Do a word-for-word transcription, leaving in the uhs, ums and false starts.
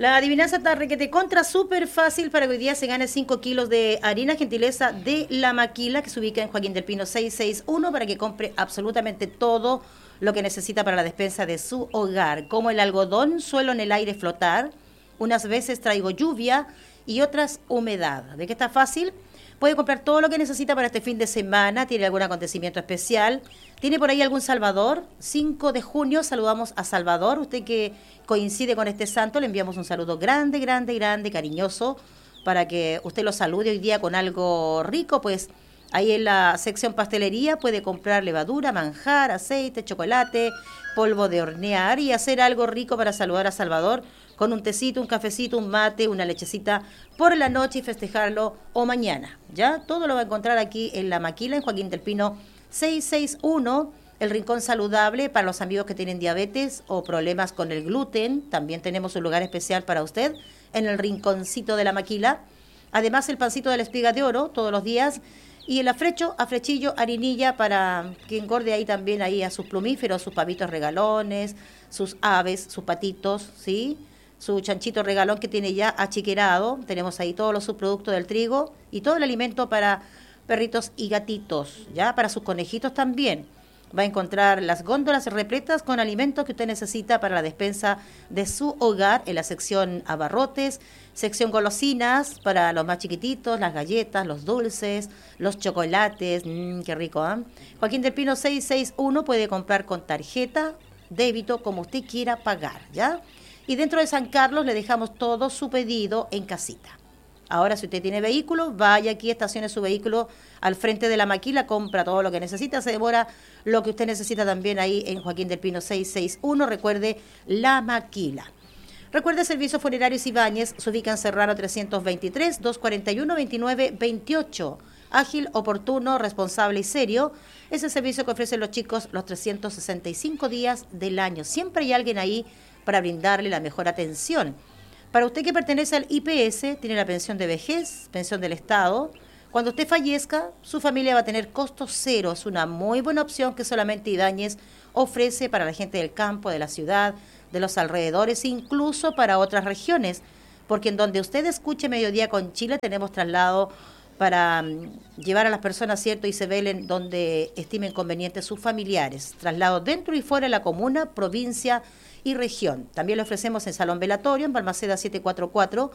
La adivinanza está requete contra, súper fácil para que hoy día se gane cinco kilos de harina, gentileza de La Maquila, que se ubica en Joaquín del Pino seiscientos sesenta y uno, para que compre absolutamente todo lo que necesita para la despensa de su hogar, como el algodón, suelo en el aire flotar, unas veces traigo lluvia y otras humedad. ¿De qué está fácil? Puede comprar todo lo que necesita para este fin de semana. ¿Tiene algún acontecimiento especial? ¿Tiene por ahí algún Salvador? cinco de junio saludamos a Salvador. Usted que coincide con este santo, le enviamos un saludo grande, grande, grande, cariñoso, para que usted lo salude hoy día con algo rico. Pues ahí en la sección pastelería puede comprar levadura, manjar, aceite, chocolate, polvo de hornear y hacer algo rico para saludar a Salvador, con un tecito, un cafecito, un mate, una lechecita por la noche y festejarlo o mañana. ¿Ya? Todo lo va a encontrar aquí en La Maquila, en Joaquín del Pino seiscientos sesenta y uno, el rincón saludable para los amigos que tienen diabetes o problemas con el gluten. También tenemos un lugar especial para usted en el rinconcito de La Maquila. Además, el pancito de la espiga de oro todos los días. Y el afrecho, afrechillo, harinilla para que engorde ahí también ahí a sus plumíferos, sus pavitos regalones, sus aves, sus patitos, ¿sí? Su chanchito regalón que tiene ya achiquerado. Tenemos ahí todos los subproductos del trigo y todo el alimento para perritos y gatitos, ya para sus conejitos también. Va a encontrar las góndolas repletas con alimentos que usted necesita para la despensa de su hogar en la sección abarrotes, sección golosinas para los más chiquititos, las galletas, los dulces, los chocolates, mmm, qué rico, ¿eh? Joaquín del Pino seiscientos sesenta y uno puede comprar con tarjeta, débito, como usted quiera pagar, ¿ya? Y dentro de San Carlos le dejamos todo su pedido en casita. Ahora, si usted tiene vehículo, vaya aquí, estacione su vehículo al frente de La Maquila, compra todo lo que necesita, se devora lo que usted necesita también ahí en Joaquín del Pino seiscientos sesenta y uno. Recuerde, La Maquila. Recuerde, Servicios Funerarios Ibáñez, se ubica en Serrano trescientos veintitrés, doscientos cuarenta y uno, veintinueve veintiocho. Ágil, oportuno, responsable y serio. Es el servicio que ofrecen los chicos los trescientos sesenta y cinco días del año. Siempre hay alguien ahí para brindarle la mejor atención. Para usted que pertenece al I P S, tiene la pensión de vejez, pensión del Estado. Cuando usted fallezca, su familia va a tener costo cero. Es una muy buena opción que solamente Ibáñez ofrece para la gente del campo, de la ciudad, de los alrededores, incluso para otras regiones. Porque en donde usted escuche Mediodía con Chile, tenemos traslado para um, llevar a las personas, ¿cierto? Y se velen donde estimen convenientes sus familiares. Traslado dentro y fuera de la comuna, provincia y región. También le ofrecemos en Salón Velatorio, en Balmaceda setecientos cuarenta y cuatro,